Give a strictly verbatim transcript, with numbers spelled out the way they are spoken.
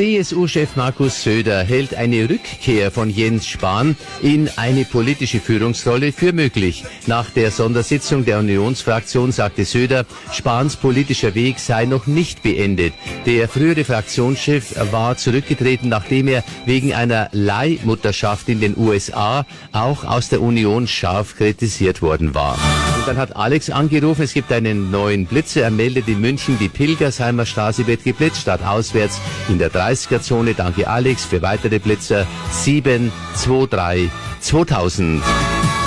C S U-Chef Markus Söder hält eine Rückkehr von Jens Spahn in eine politische Führungsrolle für möglich. Nach der Sondersitzung der Unionsfraktion sagte Söder, Spahns politischer Weg sei noch nicht beendet. Der frühere Fraktionschef war zurückgetreten, nachdem er wegen einer Leihmutterschaft in den U S A auch aus der Union scharf kritisiert worden war. Und dann hat Alex angerufen, es gibt einen neuen Blitzer. Er meldet in München, die Pilgersheimer Straße wird geblitzt, statt auswärts in der dreißiger-Zone. Danke Alex für weitere Blitzer. sieben zwei drei zweitausend.